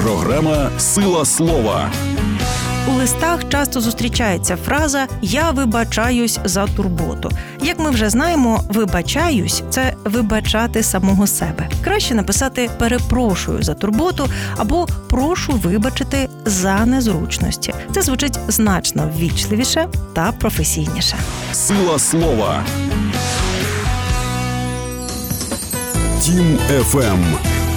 Програма «Сила слова». У листах часто зустрічається фраза «я вибачаюсь за турботу». Як ми вже знаємо, «вибачаюсь» – це вибачати самого себе. Краще написати «перепрошую за турботу» або «прошу вибачити за незручності». Це звучить значно ввічливіше та професійніше. «Сила слова». Тім ФМ.